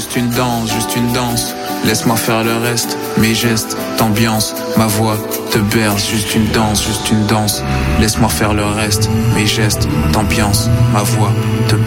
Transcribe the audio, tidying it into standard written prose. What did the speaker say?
juste une danse, juste une danse. Laisse-moi faire le reste, mes gestes, t'ambiance, ma voix te berce, juste une danse, juste une danse. Laisse-moi faire le reste, mes gestes, t'ambiance, ma voix te